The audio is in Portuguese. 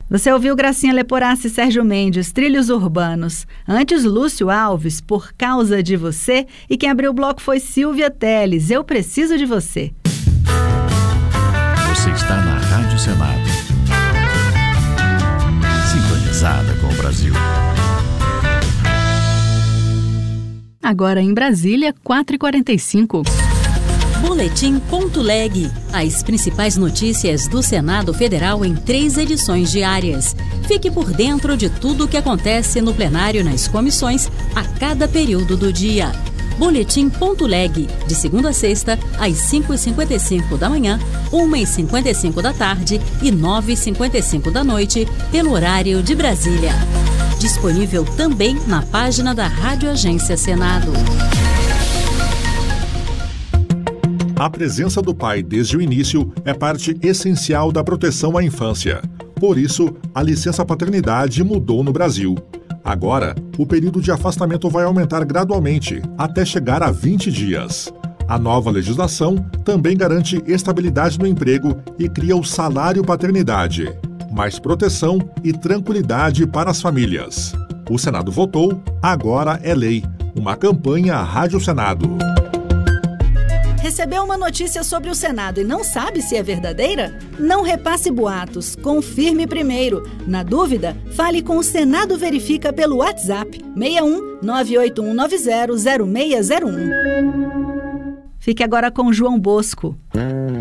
Você ouviu Gracinha Leporassi e Sérgio Mendes, Trilhos Urbanos. Antes, Lúcio Alves, Por Causa de Você. E quem abriu o bloco foi Silvia Telles, Eu Preciso de Você. Você está na Rádio Senado. Sintonizada com o Brasil. Agora em Brasília, 4h45. Boletim.leg. As principais notícias do Senado Federal em 3 edições diárias. Fique por dentro de tudo o que acontece no plenário e nas comissões a cada período do dia. Boletim.leg. De segunda a sexta, às 5h55 da manhã, 1h55 da tarde e 9h55 da noite, pelo horário de Brasília. Disponível também na página da Rádio Agência Senado. A presença do pai desde o início é parte essencial da proteção à infância. Por isso, a licença-paternidade mudou no Brasil. Agora, o período de afastamento vai aumentar gradualmente, até chegar a 20 dias. A nova legislação também garante estabilidade no emprego e cria o salário paternidade. Mais proteção e tranquilidade para as famílias. O Senado votou, agora é lei. Uma campanha Rádio Senado. Recebeu uma notícia sobre o Senado e não sabe se é verdadeira? Não repasse boatos, confirme primeiro. Na dúvida, fale com o Senado Verifica pelo WhatsApp 61 981900601. Fique agora com João Bosco.